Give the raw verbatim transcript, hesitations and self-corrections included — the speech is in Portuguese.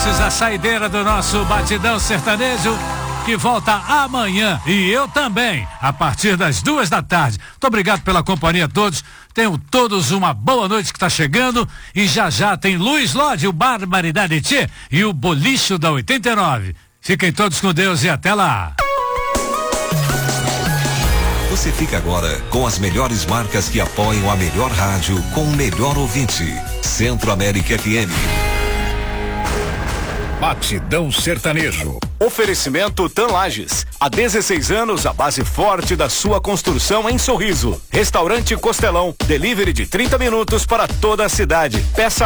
A saideira do nosso Batidão Sertanejo, que volta amanhã, e eu também, a partir das duas da tarde. Muito obrigado pela companhia de todos. Tenham todos uma boa noite que está chegando, e já já tem Luiz Lodi, o Barbaridade Tchê e o Bolicho da oitenta e nove. Fiquem todos com Deus e até lá. Você fica agora com as melhores marcas que apoiam a melhor rádio com o melhor ouvinte. Centro América F M. Batidão Sertanejo. Oferecimento Tanlages. Há dezesseis anos, a base forte da sua construção em Sorriso. Restaurante Costelão. Delivery de trinta minutos para toda a cidade. Peça